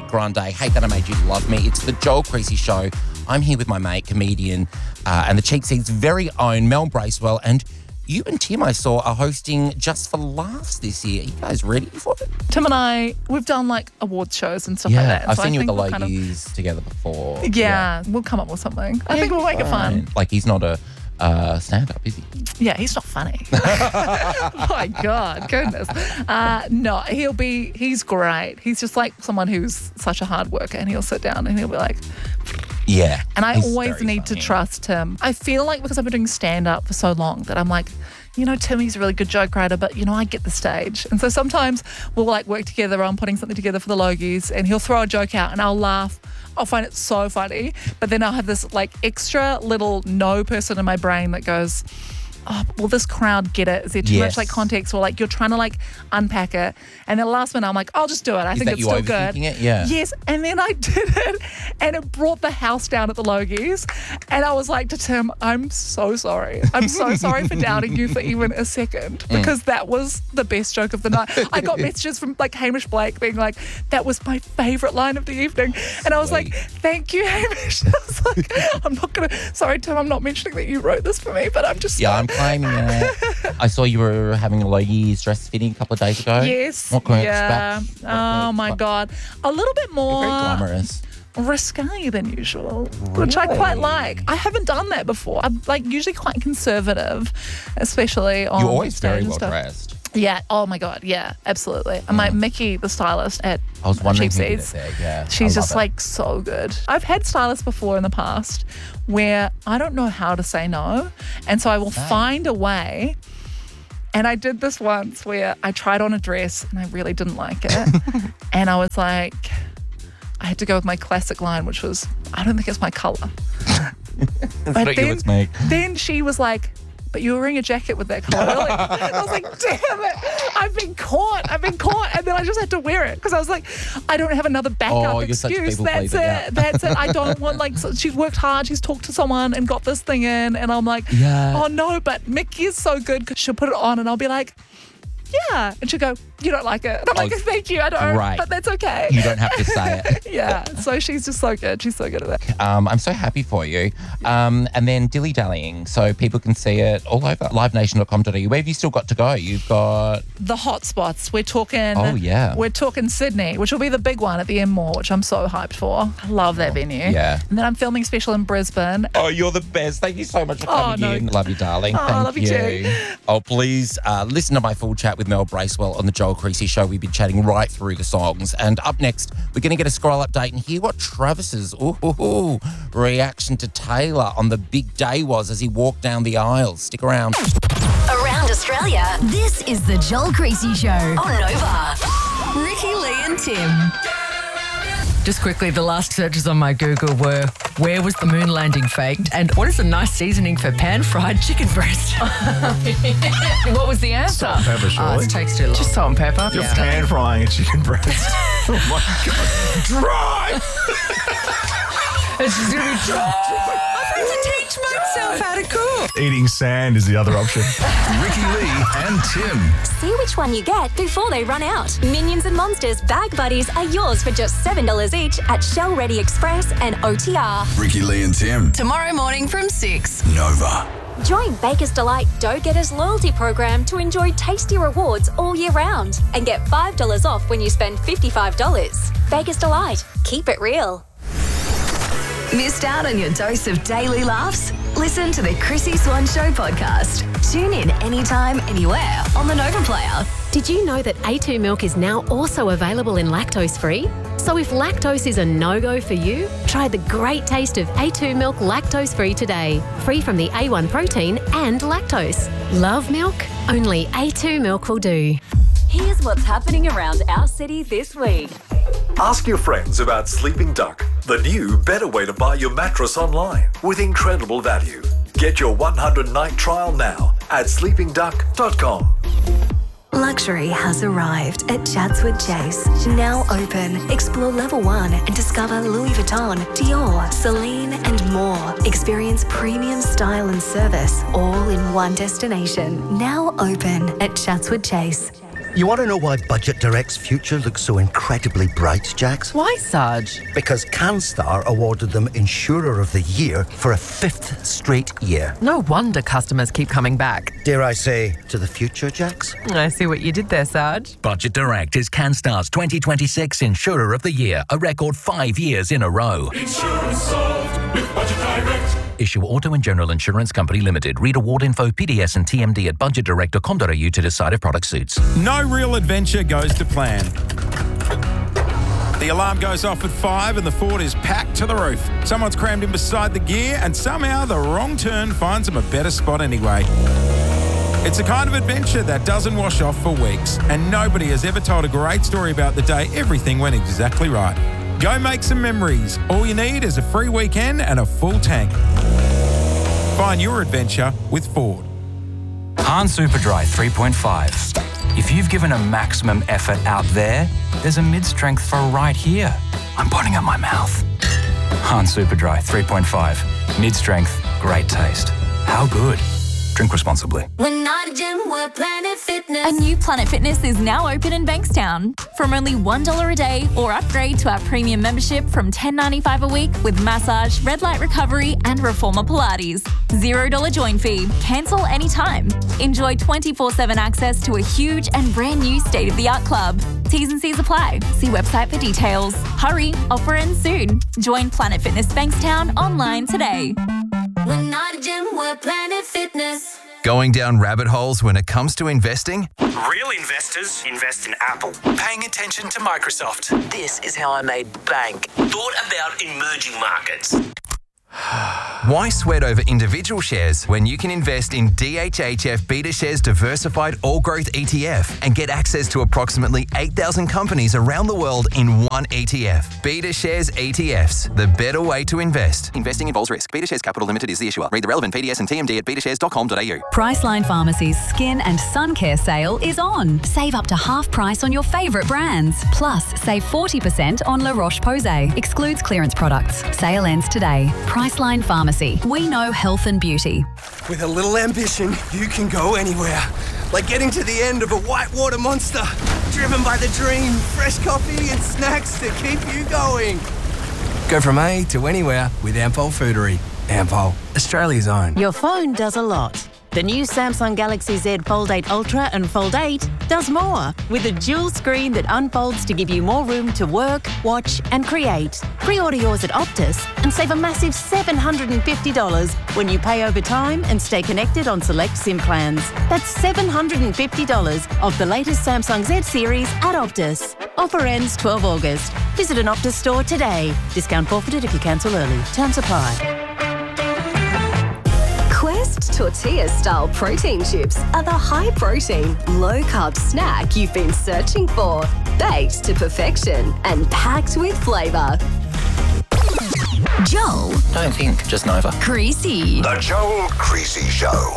Grande, Hate That I Made You Love Me. It's the Joel Creasy Show. I'm here with my mate, comedian, and the Cheap Seats' very own Mel Bracewell. And you and Tim, I saw, are hosting Just for Laughs this year. Are you guys ready for it? Tim and I, we've done like awards shows and stuff like that. I've So seen you at the we'll Logies together before. Yeah, we'll come up with something. I think we'll make it fun. Like, he's not a stand-up, is he? Yeah, he's not funny. Oh my God, goodness. No, he's great. He's just like someone who's such a hard worker, and he'll sit down and he'll be like, yeah. And I he's always very need to funny. trust him. I feel like because I've been doing stand-up for so long that I'm like, Timmy's a really good joke writer, but, I get the stage. And so sometimes we'll like work together on putting something together for the Logies, and he'll throw a joke out and I'll laugh. I'll find it so funny. But then I'll have this like extra little no person in my brain that goes, oh, will this crowd get it? Is there too much like context, or like you're trying to like unpack it? And then the last minute I'm like, I'll just do it. I think it's still good. It? Yeah. Yes. And then I did it, and it brought the house down at the Logies. And I was like to Tim, I'm so sorry. I'm so sorry for doubting you for even a second, because that was the best joke of the night. I got messages from like Hamish Blake being like, that was my favourite line of the evening. And I was like, thank you, Hamish. I was like, sorry, Tim, I'm not mentioning that you wrote this for me, but I'm just. Yeah, I'm claiming it. I saw you were having a Logies dress fitting a couple of days ago. Yes. What can we yeah. expect? Oh my God. A little bit more You're very glamorous. risque than usual, which I quite like. I haven't done that before. I'm like usually quite conservative, especially on You're always stage very and well stuff. dressed. Yeah. Oh my God. Yeah. Absolutely. And my Mickey, the stylist at I was wondering Cheap who did it Seats, there. Yeah, she's I love just it. like so good. I've had stylists before in the past where I don't know how to say no, and so I will find a way. And I did this once where I tried on a dress and I really didn't like it. And I was like, I had to go with my classic line, which was, I don't think it's my colour. But then she was like, but you were wearing a jacket with that colour earlier. And I was like, damn it, I've been caught. And then I just had to wear it because I was like, I don't have another backup you're such a excuse. people That's pleaser, it. yeah. That's it. I don't want she's worked hard. She's talked to someone and got this thing in. And I'm like, Yeah. oh no, but Mickey is so good because she'll put it on and I'll be like, yeah. And she'll go, you don't like it. And I'm like, thank you, I don't. Right. But that's okay. You don't have to say it. Yeah. So she's just so good. She's so good at that. I'm so happy for you. And then Dilly Dallying, so people can see it all over livenation.com.au. Where have you still got to go? You've got... The hot spots. We're talking. Oh, yeah. We're talking Sydney, which will be the big one at the M More, which I'm so hyped for. I love that venue. Yeah. And then I'm filming special in Brisbane. Oh, you're the best. Thank you so much for coming in. Love you, darling. Oh, Thank love you too. Oh, please listen to my full chat with Mel Bracewell on the Joel Creasy Show. We've been chatting right through the songs. And up next, we're going to get a scroll update and hear what Travis's reaction to Taylor on the big day was as he walked down the aisle. Stick around. Around Australia, this is the Joel Creasy Show on Nova. Ricky, Lee and Tim. Just quickly, the last searches on my Google were, where was the moon landing faked? And what is a nice seasoning for pan-fried chicken breast? What was the answer? Salt and pepper, surely. It takes too long. Just salt and pepper. You're pan frying a chicken breast. Oh my God. Dry! It's just going to be dry. I've had to teach myself how to cook. Eating sand is the other option. Ricky Lee and Tim. See which one you get before they run out. Minions and Monsters Bag Buddies are yours for just $7 each at Shell Ready Express and OTR. Ricky Lee and Tim. Tomorrow morning from 6. Nova. Join Baker's Delight Dough Getters loyalty program to enjoy tasty rewards all year round and get $5 off when you spend $55. Baker's Delight. Keep it real. Missed out on your dose of daily laughs? Listen to the Chrissy Swan Show podcast. Tune in anytime, anywhere on the Nova Player. Did you know that A2 milk is now also available in lactose-free? So if lactose is a no-go for you, try the great taste of A2 milk lactose-free today. Free from the A1 protein and lactose. Love milk? Only A2 milk will do. Here's what's happening around our city this week. Ask your friends about Sleeping Duck, the new, better way to buy your mattress online with incredible value. Get your 100-night trial now at sleepingduck.com. Luxury has arrived at Chatswood Chase. Now open. Explore level 1 and discover Louis Vuitton, Dior, Celine and more. Experience premium style and service all in one destination. Now open at Chatswood Chase. You want to know why Budget Direct's future looks so incredibly bright, Jax? Why, Sarge? Because CanStar awarded them Insurer of the Year for a 5th straight year. No wonder customers keep coming back. Dare I say, to the future, Jax? I see what you did there, Sarge. Budget Direct is CanStar's 2026 Insurer of the Year, a record 5 years in a row. Insurance solved with Budget Direct. Issue Auto and General Insurance Company Limited. Read award info, PDS and TMD at budgetdirect.com.au to decide if product suits. No real adventure goes to plan. The alarm goes off at 5 and the Ford is packed to the roof. Someone's crammed in beside the gear and somehow the wrong turn finds them a better spot anyway. It's a kind of adventure that doesn't wash off for weeks, and nobody has ever told a great story about the day everything went exactly right. Go make some memories. All you need is a free weekend and a full tank. Find your adventure with Ford. Han Superdry 3.5. If you've given a maximum effort out there, there's a mid-strength for right here. I'm pointing at my mouth. Han Superdry 3.5. Mid-strength, great taste. How good? Drink responsibly. We're not a gym, we're Planet Fitness. A new Planet Fitness is now open in Bankstown. From only $1 a day, or upgrade to our premium membership from $10.95 a week with massage, red light recovery and reformer Pilates. $0 join fee. Cancel anytime. Enjoy 24/7 access to a huge and brand new state-of-the-art club. T's and C's apply. See website for details. Hurry, offer ends soon. Join Planet Fitness Bankstown online today. We're not a gym, we're Planet Fitness. Going down rabbit holes when it comes to investing? Real investors invest in Apple. Paying attention to Microsoft. This is how I made bank. Thought about emerging markets. Why sweat over individual shares when you can invest in DHHF BetaShares Diversified All Growth ETF and get access to approximately 8,000 companies around the world in one ETF? BetaShares ETFs, the better way to invest. Investing involves risk. BetaShares Capital Limited is the issuer. Read the relevant PDS and TMD at betashares.com.au. Priceline Pharmacy's Skin and Sun Care sale is on. Save up to half price on your favourite brands. Plus, save 40% on La Roche-Posay. Excludes clearance products. Sale ends today. Priceline Pharmacy. We know health and beauty. With a little ambition, you can go anywhere. Like getting to the end of a whitewater monster. Driven by the dream, fresh coffee and snacks to keep you going. Go from A to anywhere with Ampol Foodery. Ampol, Australia's own. Your phone does a lot. The new Samsung Galaxy Z Fold 8 Ultra and Fold 8 does more, with a dual screen that unfolds to give you more room to work, watch and create. Pre-order yours at Optus and save a massive $750 when you pay over time and stay connected on select SIM plans. That's $750 off the latest Samsung Z series at Optus. Offer ends 12 August. Visit an Optus store today. Discount forfeited if you cancel early. Terms apply. Quest tortilla-style protein chips are the high-protein, low-carb snack you've been searching for. Baked to perfection and packed with flavour. Joel. Don't think, just Nova. Creasy. The Joel Creasy Show.